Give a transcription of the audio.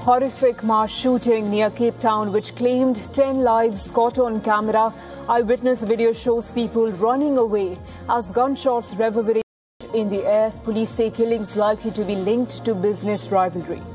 horrific mass shooting near Cape Town which claimed 10 lives caught on camera. Eyewitness video shows people running away as gunshots reverberate in the air. Police say killings likely to be linked to business rivalry.